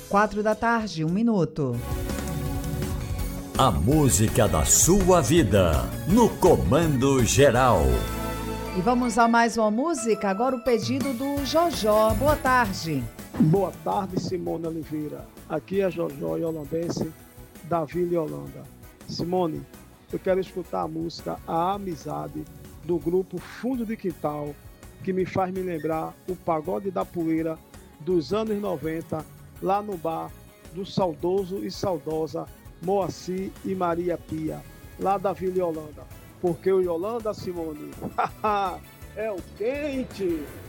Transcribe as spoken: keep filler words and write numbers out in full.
Quatro da tarde, um minuto. A música da sua vida, no Comando Geral. E vamos a mais uma música, agora o pedido do Jojó. Boa tarde. Boa tarde, Simone Oliveira. Aqui é Jojó Holandense, da Vila Holanda. Simone, eu quero escutar a música A Amizade, do grupo Fundo de Quintal, que me faz me lembrar o pagode da poeira dos anos noventa, lá no bar do saudoso e saudosa Moacir e Maria Pia, lá da Vila Holanda. Porque o Yolanda, Simone, é o quente!